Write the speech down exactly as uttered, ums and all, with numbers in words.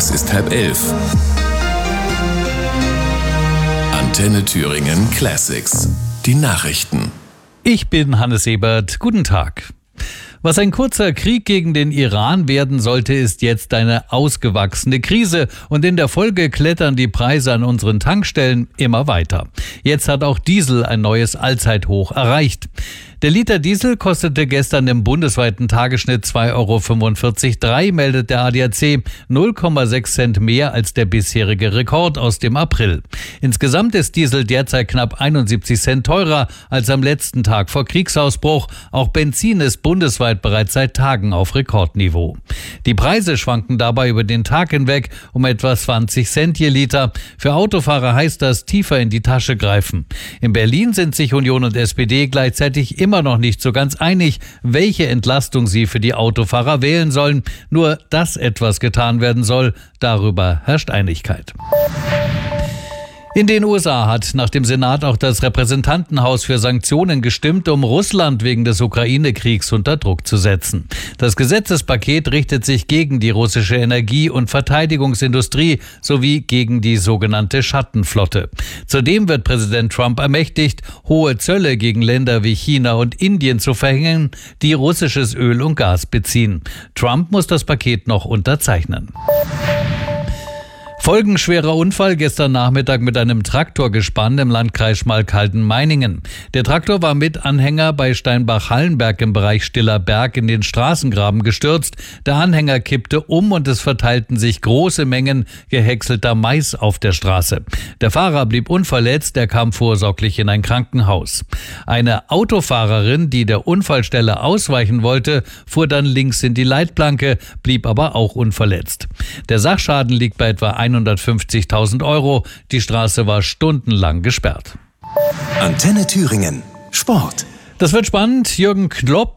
Es ist halb elf. Antenne Thüringen Classics. Die Nachrichten. Ich bin Hannes Ebert. Guten Tag. Was ein kurzer Krieg gegen den Iran werden sollte, ist jetzt eine ausgewachsene Krise und in der Folge klettern die Preise an unseren Tankstellen immer weiter. Jetzt hat auch Diesel ein neues Allzeithoch erreicht. Der Liter Diesel kostete gestern im bundesweiten Tagesschnitt zwei Euro fünfundvierzig Komma drei, meldet der A D A C, null Komma sechs Cent mehr als der bisherige Rekord aus dem April. Insgesamt ist Diesel derzeit knapp einundsiebzig Cent teurer als am letzten Tag vor Kriegsausbruch. Auch Benzin ist bundesweit bereits seit Tagen auf Rekordniveau. Die Preise schwanken dabei über den Tag hinweg um etwa zwanzig Cent je Liter. Für Autofahrer heißt das tiefer in die Tasche greifen. In Berlin sind sich Union und S P D gleichzeitig immer noch nicht so ganz einig, welche Entlastung sie für die Autofahrer wählen sollen. Nur, dass etwas getan werden soll, darüber herrscht Einigkeit. In den U S A hat nach dem Senat auch das Repräsentantenhaus für Sanktionen gestimmt, um Russland wegen des Ukraine-Kriegs unter Druck zu setzen. Das Gesetzespaket richtet sich gegen die russische Energie- und Verteidigungsindustrie sowie gegen die sogenannte Schattenflotte. Zudem wird Präsident Trump ermächtigt, hohe Zölle gegen Länder wie China und Indien zu verhängen, die russisches Öl und Gas beziehen. Trump muss das Paket noch unterzeichnen. Folgenschwerer Unfall gestern Nachmittag mit einem Traktorgespann im Landkreis Schmalkalden-Meiningen. Der Traktor war mit Anhänger bei Steinbach-Hallenberg im Bereich Stiller Berg in den Straßengraben gestürzt. Der Anhänger kippte um und es verteilten sich große Mengen gehäckselter Mais auf der Straße. Der Fahrer blieb unverletzt, er kam vorsorglich in ein Krankenhaus. Eine Autofahrerin, die der Unfallstelle ausweichen wollte, fuhr dann links in die Leitplanke, blieb aber auch unverletzt. Der Sachschaden liegt bei etwa hundertfünfzigtausend Euro. Die Straße war stundenlang gesperrt. Antenne Thüringen. Sport. Das wird spannend. Jürgen Klopp